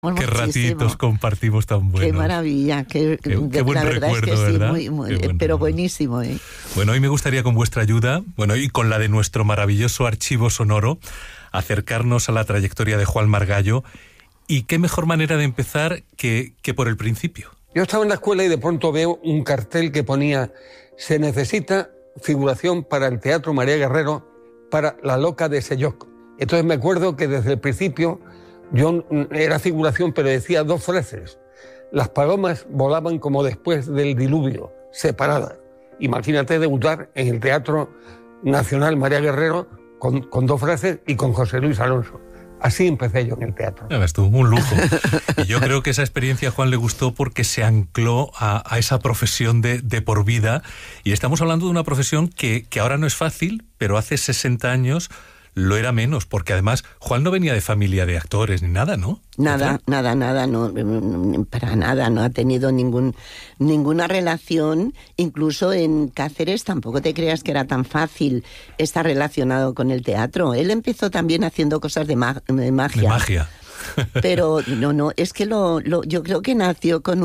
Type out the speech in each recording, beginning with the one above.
Qué ratitos compartimos tan buenos. Qué maravilla, qué buen la verdad recuerdo, es que ¿verdad? Sí, pero buenísimo, ¿eh? Bueno, hoy me gustaría con vuestra ayuda, y con la de nuestro maravilloso archivo sonoro, acercarnos a la trayectoria de Juan Margallo. Y qué mejor manera de empezar que por el principio. Yo estaba en la escuela y de pronto veo un cartel que ponía: se necesita figuración para el Teatro María Guerrero para La Loca de Selloc. Entonces me acuerdo que desde el principio yo era figuración, pero decía dos frases. Las palomas volaban como después del diluvio, separadas. Imagínate debutar en el Teatro Nacional María Guerrero con dos frases y con José Luis Alonso. Así empecé yo en el teatro. Ya ves tú, un lujo. Y yo creo que esa experiencia a Juan le gustó porque se ancló a esa profesión de por vida. Y estamos hablando de una profesión que ahora no es fácil, pero hace 60 años lo era menos, porque además Juan no venía de familia de actores ni nada, ¿no? Nada, no, para nada, no ha tenido ninguna relación. Incluso en Cáceres tampoco te creas que era tan fácil estar relacionado con el teatro. Él empezó también haciendo cosas de magia. De magia. Pero no, es que yo creo que nació con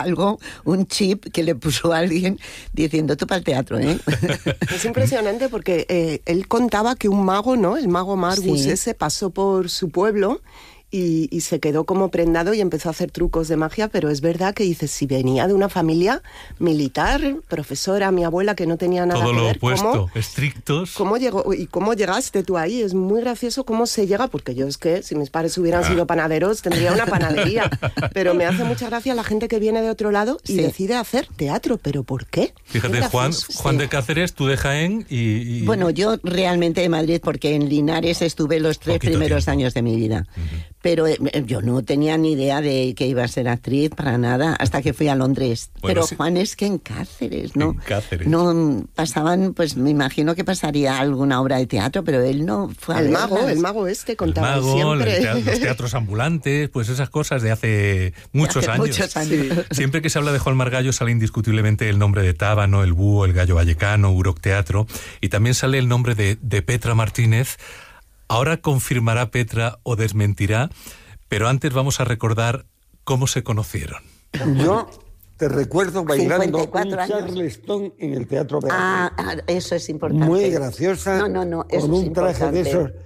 un chip que le puso alguien diciendo: tú para el teatro, ¿eh? Es impresionante porque él contaba que un mago, ¿no? El mago Margus ese pasó por su pueblo y se quedó como prendado y empezó a hacer trucos de magia, pero es verdad que dices, si venía de una familia militar, profesora, mi abuela, que no tenía nada todo que ver. Todo lo opuesto, estrictos. ¿Cómo llegó y cómo llegaste tú ahí? Es muy gracioso cómo se llega, porque yo es que si mis padres hubieran sido panaderos tendría una panadería, pero me hace mucha gracia la gente que viene de otro lado y decide hacer teatro, ¿pero por qué? Fíjate, Juan de Cáceres, tú de Jaén y... Bueno, yo realmente de Madrid, porque en Linares estuve los 3 primeros años de mi vida. Pero yo no tenía ni idea de que iba a ser actriz para nada hasta que fui a Londres. Bueno, pero sí. Juan, es que en Cáceres, ¿no? En Cáceres. No pasaban, pues me imagino que pasaría alguna obra de teatro, pero él no fue el mago contaba siempre. Los teatros ambulantes, pues esas cosas de hace muchos años. Sí. Siempre que se habla de Juan Margallo sale indiscutiblemente el nombre de Tábano, el Búho, el Gallo Vallecano, Uroc Teatro, y también sale el nombre de Petra Martínez. Ahora confirmará Petra o desmentirá, pero antes vamos a recordar cómo se conocieron. Yo te recuerdo bailando un años. Charleston en el Teatro Beatriz. Eso es importante. Muy graciosa, No, con un traje de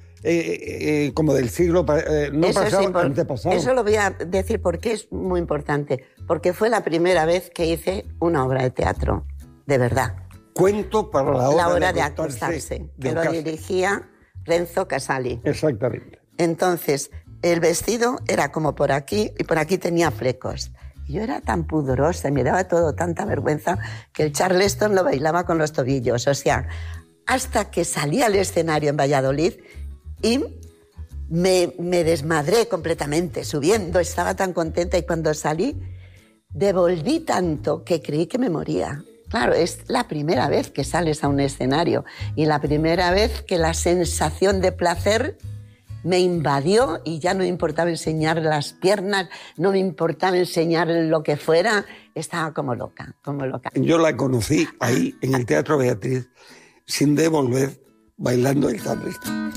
esos, como del siglo antepasado. Eso lo voy a decir porque es muy importante, porque fue la primera vez que hice una obra de teatro, de verdad. Cuento para la hora de acostarse, que lo dirigía Renzo Casali. Exactamente. Entonces, el vestido era como por aquí, y por aquí tenía flecos. Y yo era tan pudorosa, y me daba todo tanta vergüenza, que el Charleston lo bailaba con los tobillos. O sea, hasta que salí al escenario en Valladolid y me desmadré completamente, subiendo, estaba tan contenta, y cuando salí, devolví tanto que creí que me moría. Claro, es la primera vez que sales a un escenario y la primera vez que la sensación de placer me invadió y ya no me importaba enseñar las piernas, no me importaba enseñar lo que fuera, estaba como loca. Yo la conocí ahí en el Teatro Beatriz, sin devolver, bailando el Charleston.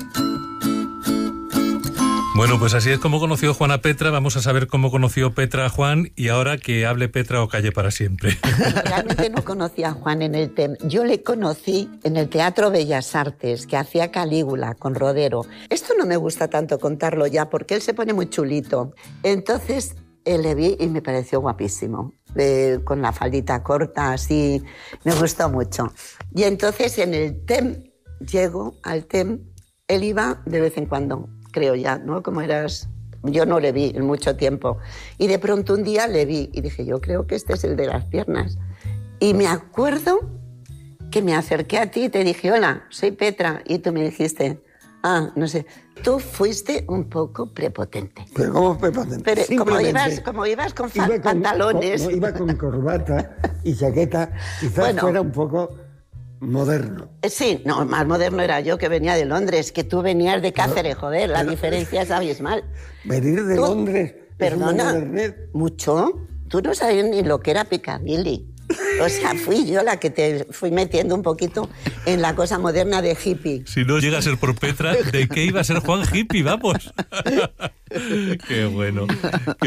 Bueno, pues así es como conoció Juan a Petra. Vamos a saber cómo conoció Petra a Juan y ahora que hable Petra o calle para siempre. Realmente no conocí a Juan en el TEM. Yo le conocí en el Teatro Bellas Artes, que hacía Calígula con Rodero. Esto no me gusta tanto contarlo ya, porque él se pone muy chulito. Entonces le vi y me pareció guapísimo. Con la faldita corta, así, me gustó mucho. Y entonces en el TEM, llego al TEM, él iba de vez en cuando. Creo ya, ¿no? Como eras... Yo no le vi en mucho tiempo. Y de pronto un día le vi y dije, yo creo que este es el de las piernas. Y me acuerdo que me acerqué a ti y te dije, hola, soy Petra. Y tú me dijiste, no sé, tú fuiste un poco prepotente. ¿Pero cómo prepotente? Pero como ibas con pantalones... Iba con corbata y chaqueta, quizás fuera un poco... moderno. Sí, no, más moderno era yo, que venía de Londres, que tú venías de Cáceres, joder, la diferencia es abismal. Venir de Londres, perdona, mucho. Tú no sabías ni lo que era Piccadilly. O sea, fui yo la que te fui metiendo un poquito en la cosa moderna de hippie. Si no llega a ser por Petra, ¿de qué iba a ser Juan hippie? Vamos. Qué bueno.